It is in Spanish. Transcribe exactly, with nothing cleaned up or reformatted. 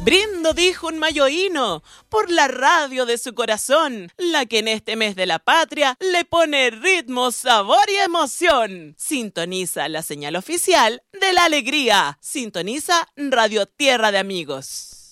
Brindo, dijo un mayoíno, por la radio de su corazón, la que en este mes de la patria le pone ritmo, sabor y emoción. Sintoniza la señal oficial de la alegría. Sintoniza Radio Tierra de Amigos.